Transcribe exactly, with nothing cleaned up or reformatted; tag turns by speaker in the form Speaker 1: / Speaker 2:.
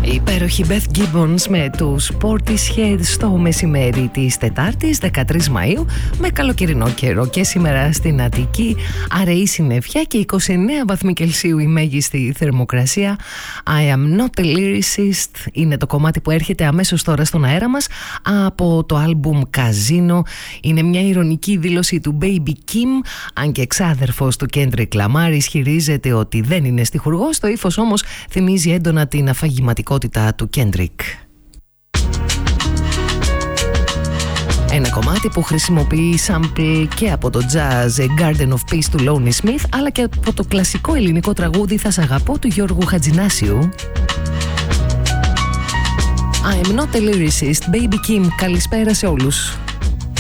Speaker 1: Η υπέροχη Beth Gibbons με τους Portishead στο μεσημέρι της Τετάρτης δεκατρείς Μαΐου με καλοκαιρινό καιρό και σήμερα στην Αττική αραιή συννεφιά και είκοσι εννέα βαθμοί Κελσίου η μέγιστη θερμοκρασία. I am not a lyricist είναι το κομμάτι που έρχεται αμέσως τώρα στον αέρα μας από το άλμπουμ Casino. Είναι μια ηρωνική δήλωση του Baby Kim, αν και εξάδερφος του Kendrick Lamar ισχυρίζεται ότι δεν είναι στιχουργός, το ύφος όμως θυμίζει έντονα την αφαγηματικότητα του Kendrick. Ένα κομμάτι που χρησιμοποιεί sample και από το jazz Garden of Peace του Lonnie Smith, αλλά και από το κλασικό ελληνικό τραγούδι Θα Σ' Αγαπώ του Γιώργου Χατζηνάσιου. I am not a lyricist, Baby Kim, καλησπέρα σε όλους.